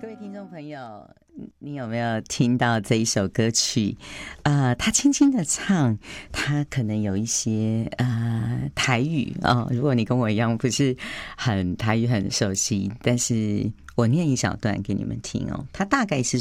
各位听众朋友，你有没有听到这一首歌曲？他轻轻的唱，他可能有一些台语哦。如果你跟我一样不是很台语很熟悉，但是我念一小段给你们听哦。他大概是